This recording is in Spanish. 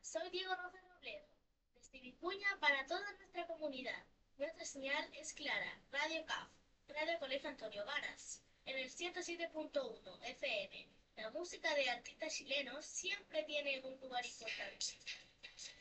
Soy Diego Rojas Robledo, desde Vicuña para toda nuestra comunidad. Nuestra señal es clara, Radio CAF, Radio Colegio Antonio Varas, en el 107.1 FM. La música de artistas chilenos siempre tiene un lugar importante.